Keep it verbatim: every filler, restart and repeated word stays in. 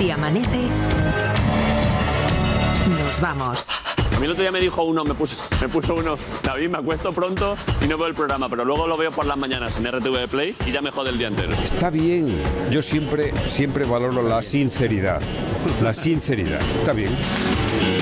Si amanece, nos vamos. A mí el otro día me dijo uno, me puso, me puso uno, David, me acuesto pronto y no veo el programa, pero luego lo veo por las mañanas en R T V Play y ya me jode el día entero. Está bien. Yo siempre, siempre valoro la sinceridad. La sinceridad. Está bien.